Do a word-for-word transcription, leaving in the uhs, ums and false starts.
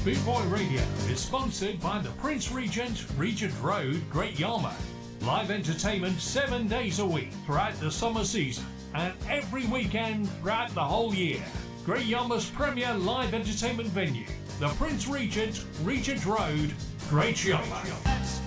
Boot Boy Radio is sponsored by the Prince Regent, Regent Road, Great Yarmouth. Live entertainment seven days a week throughout the summer season and every weekend throughout the whole year. Great Yarmouth's premier live entertainment venue, the Prince Regent, Regent Road, Great Yarmouth.